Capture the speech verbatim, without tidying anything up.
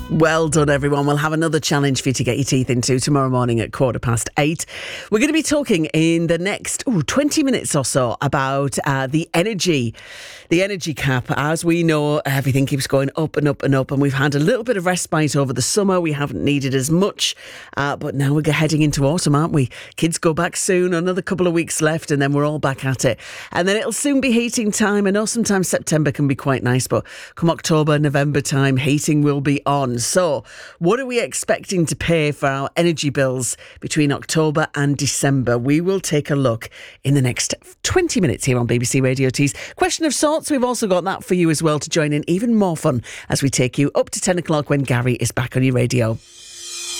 Well done, everyone. We'll have another challenge for you to get your teeth into tomorrow morning at quarter past eight. We're going to be talking in the next ooh, twenty minutes or so about uh, the energy, the energy cap. As we know, everything keeps going up and up and up, and we've had a little bit of respite over the summer. We haven't needed as much, uh, but now we're heading into autumn, aren't we? Kids go back soon, another couple of weeks left, and then we're all back at it. And then it'll soon be heating time. I know sometimes September can be quite nice, but come October, November time, heating will be on. So, what are we expecting to pay for our energy bills between October and December? We will take a look in the next twenty minutes here on B B C Radio Tees. Question of sorts, we've also got that for you as well to join in even more fun as we take you up to ten o'clock when Gary is back on your radio.